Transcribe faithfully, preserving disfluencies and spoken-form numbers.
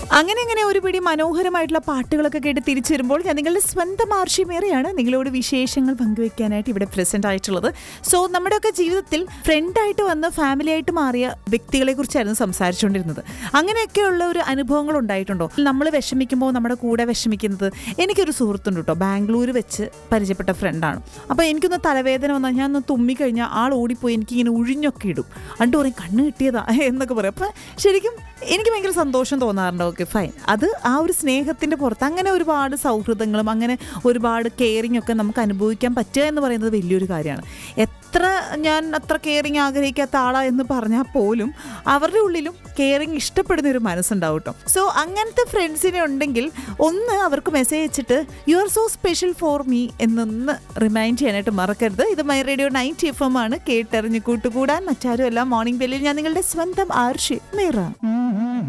അങ്ങനെ അങ്ങനെ ഒരു പിടി മനോഹരമായിട്ടുള്ള പാട്ടുകളൊക്കെ കേട്ട് തിരിച്ചു വരുമ്പോൾ ഞാൻ നിങ്ങളുടെ സ്വന്തം ആർഷി മേറയാണ് നിങ്ങളോട് വിശേഷങ്ങൾ പങ്കുവെക്കാനായിട്ട് ഇവിടെ പ്രസന്റ് ആയിട്ടുള്ളത്. സോ നമ്മുടെയൊക്കെ ജീവിതത്തിൽ ഫ്രണ്ടായിട്ട് വന്ന് ഫാമിലി ആയിട്ട് മാറിയ വ്യക്തികളെ കുറിച്ചായിരുന്നു സംസാരിച്ചുകൊണ്ടിരുന്നത്. അങ്ങനെയൊക്കെയുള്ള ഒരു അനുഭവങ്ങൾ ഉണ്ടായിട്ടുണ്ടോ? നമ്മൾ വിഷമിക്കുമ്പോൾ നമ്മുടെ കൂടെ വിഷമിക്കുന്നത്. എനിക്കൊരു സുഹൃത്തുണ്ട് കേട്ടോ, ബാംഗ്ലൂർ വെച്ച് പരിചയപ്പെട്ട ഫ്രണ്ടാണ്. അപ്പോൾ എനിക്കൊന്ന് തലവേദന വന്നാൽ ഞാൻ ഒന്ന് തുമ്മിക്കഴിഞ്ഞാൽ ആൾ ഓടിപ്പോയി എനിക്കിങ്ങനെ ഉഴിഞ്ഞൊക്കെ ഇടും. അണ്ട് പറയും കണ്ണ് കിട്ടിയതാ എന്നൊക്കെ പറയും. അപ്പം ശരിക്കും എനിക്ക് ഭയങ്കര സന്തോഷം തോന്നാറുണ്ട്. ഓക്കെ ഫൈൻ, അത് ആ ഒരു സ്നേഹത്തിൻ്റെ പുറത്ത് അങ്ങനെ ഒരുപാട് സൗഹൃദങ്ങളും അങ്ങനെ ഒരുപാട് കെയറിങ് ഒക്കെ നമുക്ക് അനുഭവിക്കാൻ പറ്റുക എന്ന് പറയുന്നത് വലിയൊരു കാര്യമാണ്. എത്ര ഞാൻ അത്ര കെയറിങ് ആഗ്രഹിക്കാത്ത ആളാ എന്ന് പറഞ്ഞാൽ പോലും അവരുടെ ഉള്ളിലും കെയറിങ് ഇഷ്ടപ്പെടുന്ന ഒരു മനസ്സുണ്ടാവും കേട്ടോ. സോ അങ്ങനത്തെ ഫ്രണ്ട്സിനെ ഉണ്ടെങ്കിൽ ഒന്ന് അവർക്ക് മെസ്സേജ് അയച്ചിട്ട് you are so special for me എന്നൊന്ന് റിമൈൻഡ് ചെയ്യാനായിട്ട് മറക്കരുത്. ഇത് my radio ninety F M ആണ്, കേട്ടറിഞ്ഞ് കൂട്ടുകൂടാൻ മറ്റാരും എല്ലാം. മോർണിംഗ് ബെല്ലിൽ ഞാൻ നിങ്ങളുടെ സ്വന്തം ആർഷി മേറ.